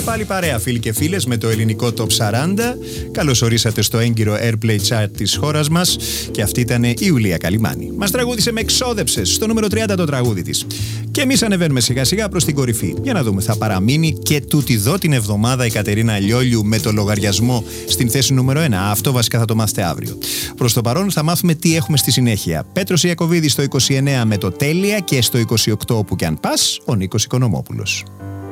πάλι παρέα, φίλοι και φίλες, με το ελληνικό Top 40. Καλώς ορίσατε στο έγκυρο Airplay Chart της χώρας μας. Και αυτή ήταν η Ιουλία Καλιμάνη. Μας τραγούδισε με εξόδεψες στο νούμερο 30 το τραγούδι της. Και εμείς ανεβαίνουμε σιγά σιγά προς την κορυφή. Για να δούμε, θα παραμείνει και τούτη εδώ την εβδομάδα η Κατερίνα Λιόλιου με το λογαριασμό στην θέση νούμερο 1. Αυτό βασικά θα το μάθετε αύριο. Προς το παρόν θα μάθουμε τι έχουμε στη συνέχεια. Πέτρος Ιακωβίδης στο 29 με το τέλεια και στο 28 όπου κι αν πας, ο Νίκος Οικονομόπουλος.